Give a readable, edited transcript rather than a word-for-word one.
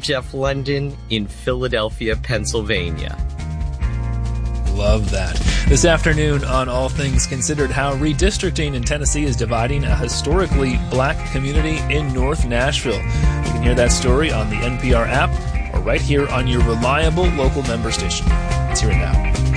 Jeff London in Philadelphia, Pennsylvania. Love that. This afternoon on All Things Considered, how redistricting in Tennessee is dividing a historically black community in North Nashville. You can hear that story on the NPR app or right here on your reliable local member station. Let's hear it now.